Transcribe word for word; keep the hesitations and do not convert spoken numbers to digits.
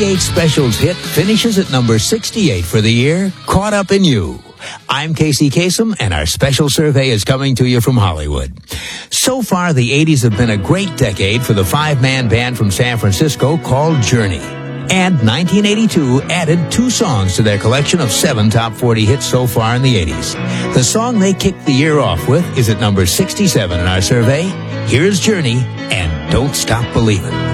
eighty-eight Specials hit finishes at number sixty-eight for the year, Caught Up in You. I'm Casey Kasem, and our special survey is coming to you from Hollywood. So far, the eighties have been a great decade for the five-man band from San Francisco called Journey. And nineteen eighty-two added two songs to their collection of seven top forty hits so far in the eighties. The song they kicked the year off with is at number sixty-seven in our survey. Here's Journey and Don't Stop Believin'.